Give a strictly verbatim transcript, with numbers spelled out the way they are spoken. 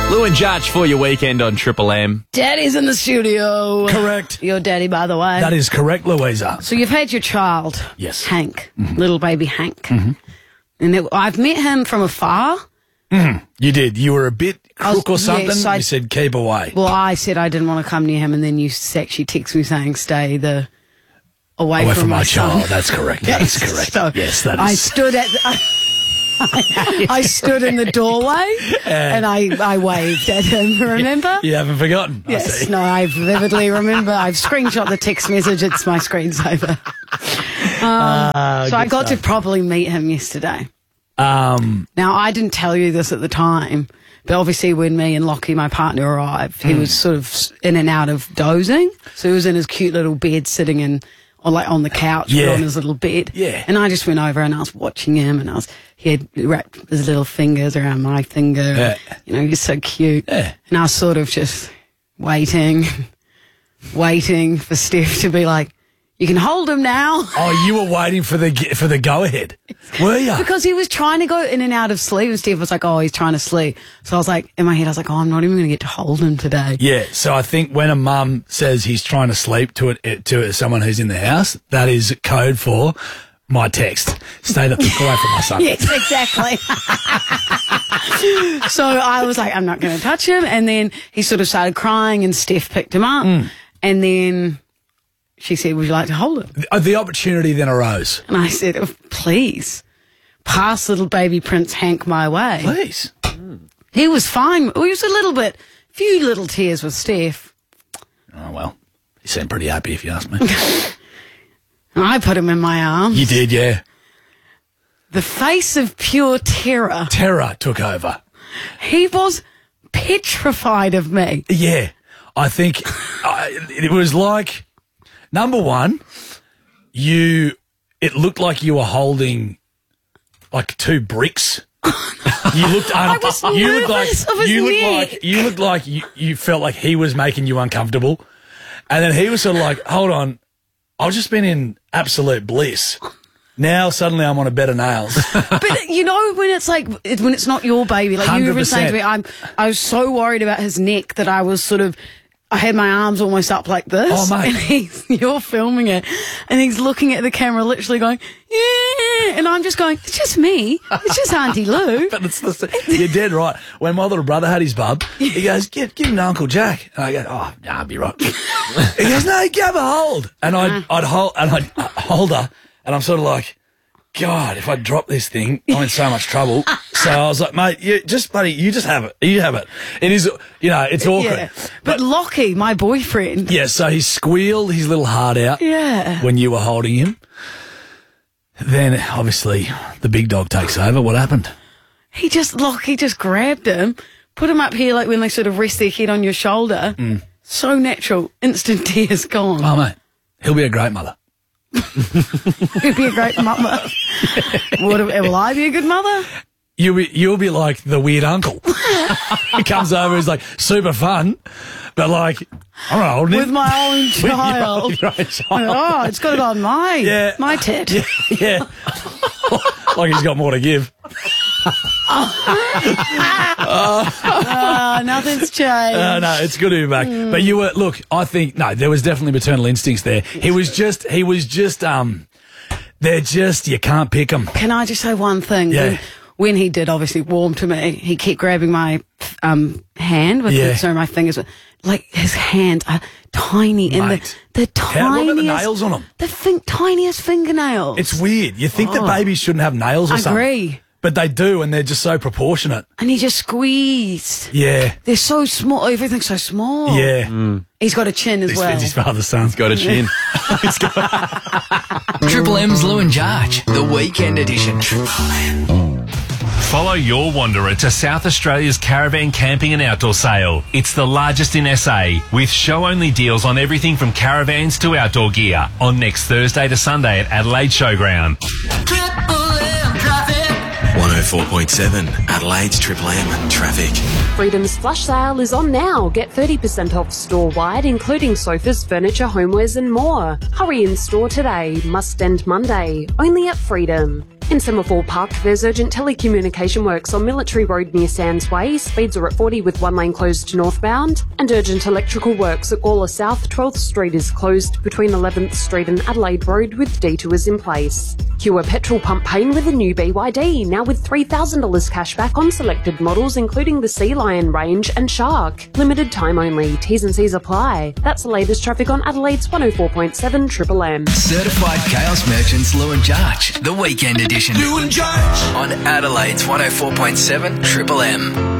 Lou and Judge for your weekend on Triple M. Daddy's in the studio. Correct. Your daddy, by the way. That is correct, Louisa. So you've had your child. Yes. Hank. Mm-hmm. Little baby Hank. Mm-hmm. And it, I've met him from afar. Mm-hmm. You did. You were a bit crook or was- something. yes, I- you said keep away. Well, I said I didn't want to come near him, and then you actually text me saying stay the away, Away from, from my son. child. That's correct. That's correct. So yes, that I is. stood at. The, I, I stood in the doorway and I, I waved at him. Remember? You haven't forgotten. I Yes. see. No, I vividly remember. I've screenshot the text message. It's my screensaver. Um, Ah, so I good got stuff. to properly meet him yesterday. Um, Now, I didn't tell you this at the time, but obviously when me and Lockie, my partner, arrived, he Mm. was sort of in and out of dozing. So he was in his cute little bed sitting in, or like on the couch, but Yeah. on his little bed. Yeah. And I just went over and I was watching him, and I was, he had wrapped his little fingers around my finger. Yeah. You know, he's so cute. Yeah. And I was sort of just waiting, waiting for Steph to be like, you can hold him now. oh, you were waiting for the for the go ahead, were you? Because he was trying to go in and out of sleep, and Steve was like, oh, he's trying to sleep. So I was like, in my head, I was like, oh, I'm not even going to get to hold him today. Yeah. So I think when a mum says he's trying to sleep to it to someone who's in the house, that is code for my text. Stay the fuck away from my son. Yes, exactly. So I was like, I'm not going to touch him. And then he sort of started crying, and Steph picked him up. Mm. And then she said, would you like to hold him? Uh, The opportunity then arose. And I said, oh, please, pass little baby Prince Hank my way. Please. He was fine. Well, he was a little bit, few little tears with Steph. Oh well, he seemed pretty happy if you ask me. And I put him in my arms. You did, yeah. The face of pure terror. Terror took over. He was petrified of me. Yeah, I think I, it was like, number one, you. It looked like you were holding like two bricks. You looked. Un- I was you looked like nervous of his you looked neck. like you looked like you, you felt like he was making you uncomfortable, and then he was sort of like, "Hold on, I've just been in absolute bliss. Now suddenly I'm on a bed of nails." But you know when it's like it, when it's not your baby, like you were saying to me, I'm I was so worried about his neck that I was sort of I had my arms almost up like this. Oh, mate. And he's, you're filming it, and he's looking at the camera, literally going, yeah, and I'm just going, it's just me, it's just Auntie Lou. But it's the, you're dead right. When my little brother had his bub, he goes, give, give him to Uncle Jack. And I go, oh, no, I'll be right. He goes, no, give a hold. And I'd, I'd hold, and I'd hold her, and I'm sort of like, God, if I drop this thing, I'm in so much trouble. So I was like, mate, you just, buddy, you just have it. You have it. It is, you know, it's awkward. Yeah. But Lockie, my boyfriend, Yeah, so he squealed his little heart out yeah, when you were holding him. Then, obviously, the big dog takes over. What happened? he just Lockie just grabbed him, put him up here like when they sort of rest their head on your shoulder. Mm. So natural, instant tears gone. Oh, mate, he'll be a great mother. He'd be a great mother. Would, will I be a good mother? You'll be, you'll be like the weird uncle. He comes over, he's like super fun, but like, I'm not holding With him. my own With your own- child. your own child. Oh, it's got it on my, Yeah. my tit. Yeah, yeah. Like he's got more to give. Oh, nothing's changed. Uh, no, it's good to be back. Mm. But you were, look, I think, no, there was definitely maternal instincts there. He was just, he was just, um, they're just, you can't pick them. Can I just say one thing? Yeah. When, when he did obviously warm to me, he kept grabbing my um, hand with Yeah. the, sorry, my fingers. Like his hands are tiny and Mate. the, the How- what tiniest. about the nails on 'em? The fin- tiniest fingernails. It's weird. You think that Oh. babies shouldn't have nails or I something. agree. But they do, and they're just so proportionate. And he just squeezed. Yeah. They're so small. Everything's so small. Yeah. He's got a chin as He's, well. his father's son. Got a chin. Triple M's Lou and Jarge, the weekend edition. Follow your wanderer to South Australia's caravan camping and outdoor sale. It's the largest in S A, with show-only deals on everything from caravans to outdoor gear. On next Thursday to Sunday at Adelaide Showground. one oh four point seven, Adelaide's Triple M traffic. Freedom's flash sale is on now. Get thirty percent off store-wide, including sofas, furniture, homewares and more. Hurry in store today. Must end Monday. Only at Freedom. In Semaphore Park, there's urgent telecommunication works on Military Road near Sands Way. Speeds are at forty with one lane closed northbound. And urgent electrical works at Gawler South. twelfth Street is closed between eleventh Street and Adelaide Road with detours in place. Cue a petrol pump pain with a new B Y D, now with three thousand dollars cash back on selected models including the Sea Lion range and Shark. Limited time only. T's and C's apply. That's the latest traffic on Adelaide's one oh four point seven Triple M. Certified Chaos Merchants Lou and Judge, the weekend edition. Lou and Judge on Adelaide's one oh four point seven Triple M.